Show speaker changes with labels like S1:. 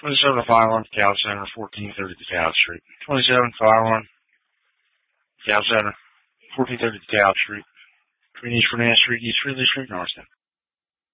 S1: 2751 DeKalb Center, 1430 DeKalb Street. 2751 DeKalb Center, 1430 DeKalb Street. Between East Fernandez Street, East Ridley Street, Norriston.